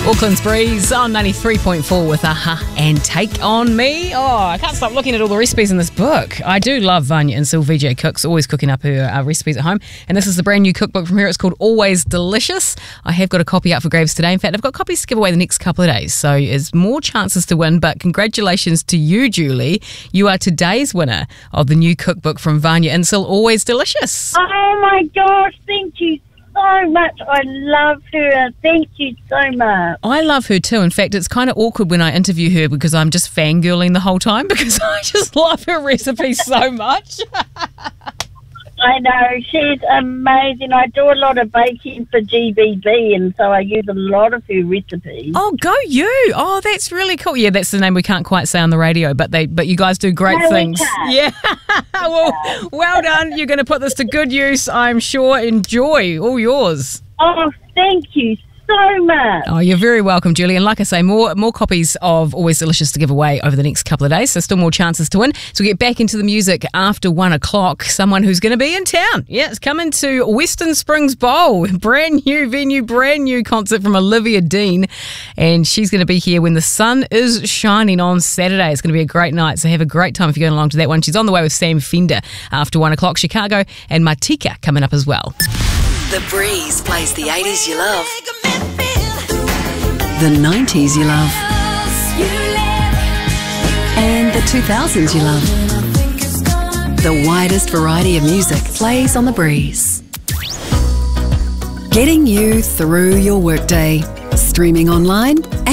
Auckland's Breeze on 93.4 with Aha and Take On Me. Oh, I can't stop looking at all the recipes in this book. I do love Vanya Insel, VJ Cooks, always cooking up her recipes at home. And this is the brand new cookbook from her. It's called Always Delicious. I have got a copy up for grabs today. In fact, I've got copies to give away the next couple of days. So there's more chances to win. But congratulations to you, Julie. You are today's winner of the new cookbook from Vanya Insel, Always Delicious. Oh my gosh, thank you so much. I love her. Thank you so much. I love her too. In fact, it's kind of awkward when I interview her because I'm just fangirling the whole time because I just love her recipes so much. I know, she's amazing. I do a lot of baking for GBB, and so I use a lot of her recipes. Oh, go you. Oh, that's really cool. Yeah, that's the name we can't quite say on the radio, but you guys do great things. Yeah. Well done. You're going to put this to good use, I'm sure. Enjoy. All yours. Oh, thank you so much. Oh, you're very welcome, Julie. And like I say, more copies of Always Delicious to give away over the next couple of days, so still more chances to win. So we'll get back into the music after 1 o'clock. Someone who's going to be in town. Yeah, it's coming to Western Springs Bowl. Brand new venue, brand new concert from Olivia Dean. And she's going to be here when the sun is shining on Saturday. It's going to be a great night, so have a great time if you're going along to that one. She's on the way with Sam Fender after 1 o'clock. Chicago and Matika coming up as well. The Breeze plays the 80s you love, the 90s you love, and the 2000s you love. The widest variety of music plays on The Breeze. Getting you through your workday. Streaming online